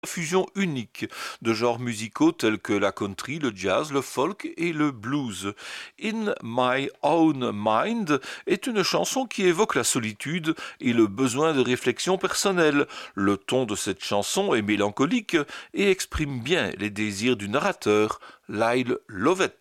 fusion unique de genres musicaux tels que la country, le jazz, le folk et le blues. In My Own Mind est une chanson qui évoque la solitude et le besoin de réflexion personnelle. Le ton de cette chanson est mélancolique et exprime bien les désirs du narrateur, Lyle Lovett.